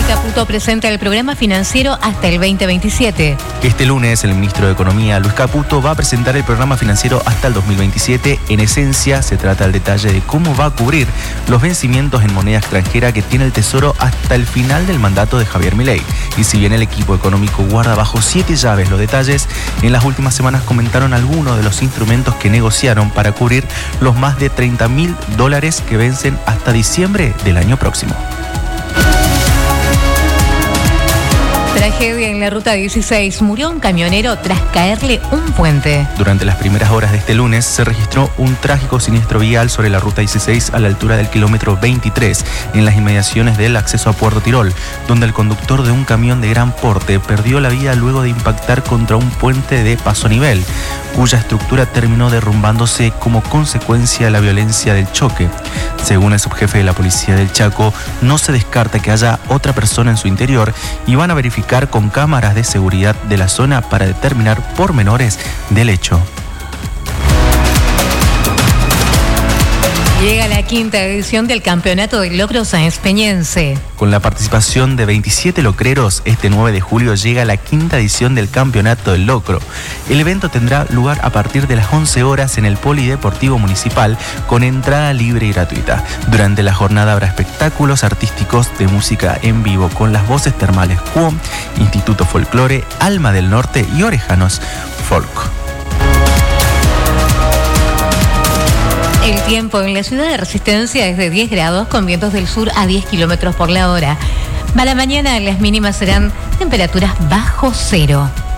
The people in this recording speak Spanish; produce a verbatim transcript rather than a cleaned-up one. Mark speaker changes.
Speaker 1: Caputo presenta el programa financiero hasta el veinte veintisiete.
Speaker 2: Este lunes, el ministro de Economía, Luis Caputo, va a presentar el programa financiero hasta el dos mil veintisiete. En esencia, se trata del detalle de cómo va a cubrir los vencimientos en moneda extranjera que tiene el Tesoro hasta el final del mandato de Javier Milei. Y si bien el equipo económico guarda bajo siete llaves los detalles, en las últimas semanas comentaron algunos de los instrumentos que negociaron para cubrir los más de treinta mil dólares que vencen hasta diciembre del año próximo.
Speaker 1: Tragedia en la ruta dieciséis. Murió un camionero tras caerle un puente.
Speaker 2: Durante las primeras horas de este lunes se registró un trágico siniestro vial sobre la ruta dieciséis a la altura del kilómetro veintitrés, en las inmediaciones del acceso a Puerto Tirol, donde el conductor de un camión de gran porte perdió la vida luego de impactar contra un puente de paso a nivel, cuya estructura terminó derrumbándose como consecuencia de la violencia del choque. Según el subjefe de la policía del Chaco, no se descarta que haya otra persona en su interior y van a verificar con cámaras de seguridad de la zona para determinar pormenores del hecho.
Speaker 1: Llega la quinta edición del Campeonato del Locro Sáenz-Peñense.
Speaker 2: Con la participación de veintisiete locreros, este nueve de julio llega la quinta edición del Campeonato del Locro. El evento tendrá lugar a partir de las once horas en el Polideportivo Municipal, con entrada libre y gratuita. Durante la jornada habrá espectáculos artísticos de música en vivo con las voces termales Cuom, Instituto Folklore, Alma del Norte y Orejanos Folk.
Speaker 1: El tiempo en la ciudad de Resistencia es de diez grados con vientos del sur a diez kilómetros por la hora. Para mañana las mínimas serán temperaturas bajo cero.